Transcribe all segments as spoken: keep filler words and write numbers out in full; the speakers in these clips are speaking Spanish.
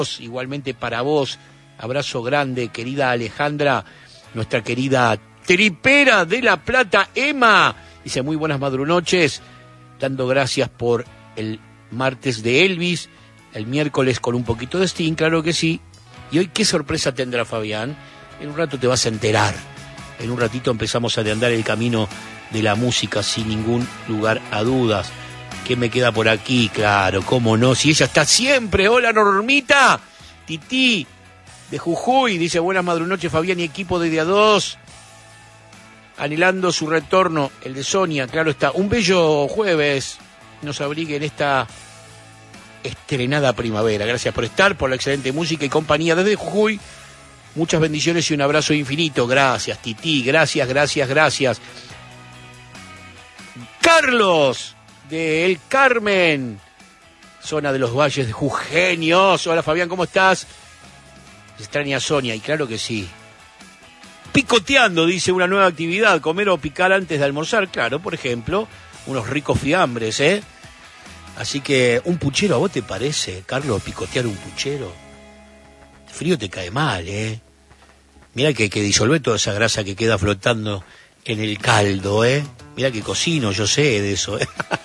Igualmente para vos, abrazo grande, querida Alejandra, nuestra querida tripera de La Plata, Emma. Dice muy buenas madrunoches, dando gracias por el martes de Elvis, el miércoles con un poquito de Sting, claro que sí. Y hoy, ¿qué sorpresa tendrá Fabián? En un rato te vas a enterar. En un ratito empezamos a andar el camino de la música sin ningún lugar a dudas. ¿Qué me queda por aquí? Claro, cómo no, si ella está siempre. Hola, Normita, Tití, de Jujuy, dice buenas madrunoches Fabián y equipo de Día dos. Anhelando su retorno, el de Sonia, claro está. Un bello jueves nos abrigue en esta estrenada primavera. Gracias por estar, por la excelente música y compañía desde Jujuy. Muchas bendiciones y un abrazo infinito. Gracias, Tití, gracias, gracias, gracias. Carlos, de El Carmen, zona de los Valles de Jujeños. Hola, Fabián, ¿cómo estás? Extraña Sonia, y claro que sí. Picoteando, dice, una nueva actividad, comer o picar antes de almorzar. Claro, por ejemplo, unos ricos fiambres, ¿eh? Así que, ¿un puchero a vos te parece, Carlos, picotear un puchero? El frío te cae mal, ¿eh? Mira que, que disolver toda esa grasa que queda flotando en el caldo, ¿eh? Mira que cocino, yo sé de eso, ¿eh?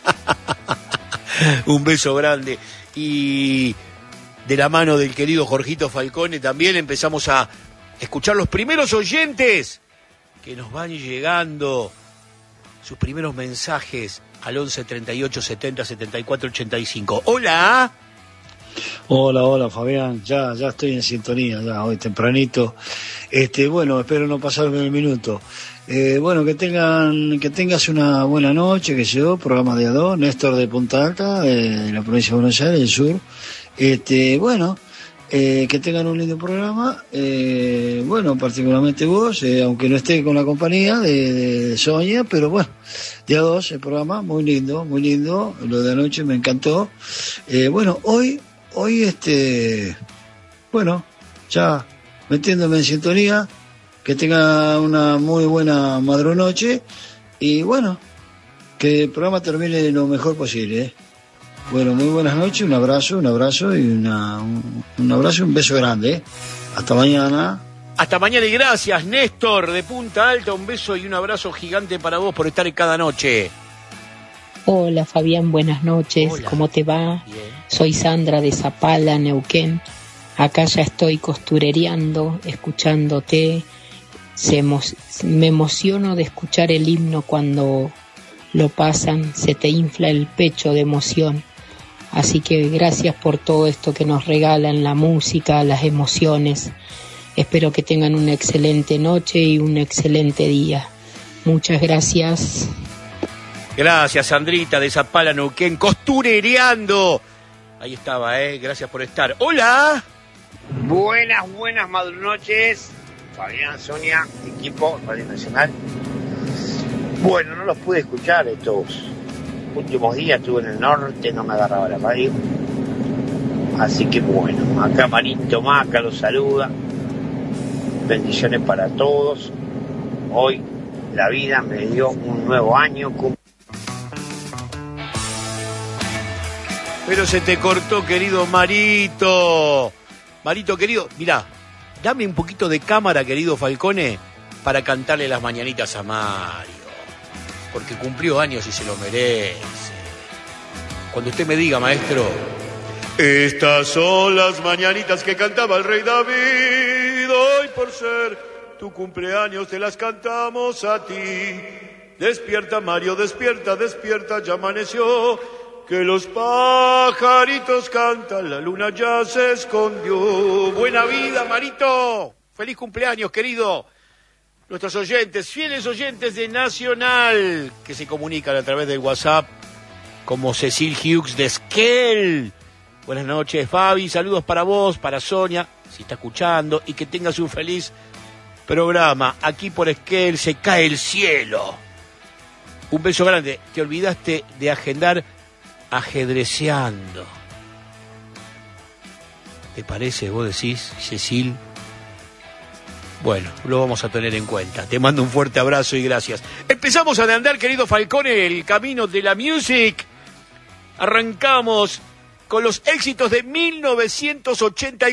Un beso grande. Y de la mano del querido Jorgito Falcone también empezamos a escuchar los primeros oyentes que nos van llegando, sus primeros mensajes al once treinta y ocho setenta setenta y cuatro ochenta y cinco. Hola. Hola, hola Fabián, ya, ya estoy en sintonía, ya hoy tempranito. Este, bueno, espero no pasarme el minuto. Eh, bueno, que tengan, que tengas una buena noche, que sé yo, programa de A dos, Néstor de Punta Alta, eh, de la provincia de Buenos Aires, del sur. Este, bueno, eh, que tengan un lindo programa, eh, bueno, particularmente vos, eh, aunque no esté con la compañía de, de, de Sonia, pero bueno, de A dos, el programa, muy lindo, muy lindo, lo de anoche me encantó. Eh, bueno, hoy, hoy este, bueno, ya metiéndome en sintonía, que tenga una muy buena madrunoche y bueno, que el programa termine lo mejor posible, ¿eh? Bueno, muy buenas noches, un abrazo, un abrazo y una, un, un abrazo y un beso grande, ¿eh? Hasta mañana. Hasta mañana y gracias, Néstor de Punta Alta, un beso y un abrazo gigante para vos por estar cada noche. Hola Fabián, buenas noches. Hola. ¿Cómo te va? Bien. Soy Sandra de Zapala, Neuquén. Acá ya estoy costurereando, escuchándote. Se emo- me emociono de escuchar el himno cuando lo pasan, se te infla el pecho de emoción. Así que gracias por todo esto que nos regalan, la música, las emociones. Espero que tengan una excelente noche y un excelente día. Muchas gracias. Gracias, Sandrita de Zapala, Neuquén, costurereando. Ahí estaba, ¿eh? Gracias por estar. Hola. Buenas, buenas madrunoches. Fabián, Sonia, equipo Radio Nacional. Bueno, no los pude escuchar estos últimos días, estuve en el norte, no me agarraba la radio. Así que bueno, acá Marito Maca los saluda. Bendiciones para todos. Hoy la vida me dio un nuevo año. Pero se te cortó, querido Marito. Marito, querido, mirá, dame un poquito de cámara, querido Falcone, para cantarle las mañanitas a Mario. Porque cumplió años y se lo merece. Cuando usted me diga, maestro. Estas son las mañanitas que cantaba el rey David. Hoy por ser tu cumpleaños te las cantamos a ti. Despierta, Mario, despierta, despierta, ya amaneció. Que los pajaritos cantan, la luna ya se escondió. Buena vida, Marito. Feliz cumpleaños, querido. Nuestros oyentes, fieles oyentes de Nacional, que se comunican a través del WhatsApp, como Cecil Hughes de Esquel. Buenas noches, Fabi. Saludos para vos, para Sonia, si está escuchando, y que tengas un feliz programa. Aquí por Esquel se cae el cielo. Un beso grande. Te olvidaste de agendar ajedreceando. ¿Te parece? Vos decís, Cecil. Bueno, lo vamos a tener en cuenta. Te mando un fuerte abrazo y gracias. Empezamos a andar, querido Falcone, el camino de la music. Arrancamos con los éxitos de mil novecientos ochenta y